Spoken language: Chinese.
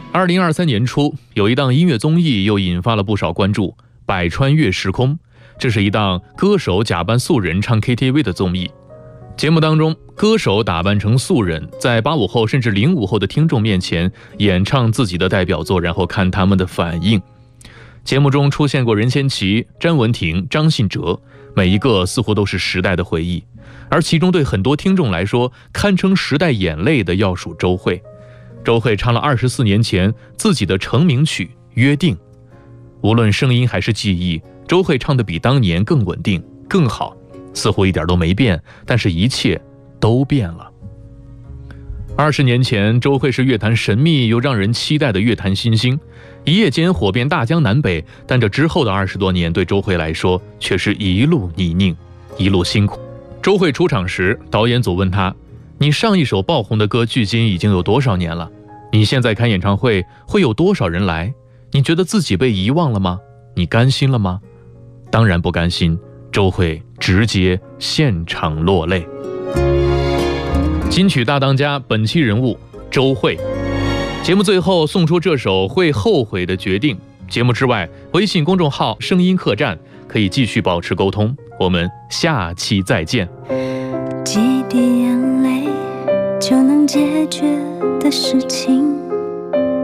2023年初，有一档音乐综艺又引发了不少关注，《百穿越时空》。这是一档歌手假扮素人唱 KTV 的综艺。节目当中，歌手打扮成素人，在85后甚至05后的听众面前演唱自己的代表作，然后看他们的反应。节目中出现过任贤齐、詹雯婷、张信哲，每一个似乎都是时代的回忆。而其中对很多听众来说，堪称时代眼泪的要数周蕙。周蕙唱了24年前自己的成名曲《约定》，无论声音还是技艺，周蕙唱得比当年更稳定、更好，似乎一点都没变，但是一切都变了。20年前，周蕙是乐坛神秘又让人期待的乐坛新星，一夜间火遍大江南北，但这之后的20多年对周蕙来说却是一路泥泞，一路辛苦。周蕙出场时，导演组问她，你上一首爆红的歌距今已经有多少年了？你现在开演唱会会有多少人来？你觉得自己被遗忘了吗？你甘心了吗？当然不甘心，周蕙直接现场落泪。金曲大当家本期人物周蕙。节目最后送出这首《会后悔的决定》。节目之外，微信公众号声音客栈可以继续保持沟通，我们下期再见。 几滴眼泪就能解决的事情，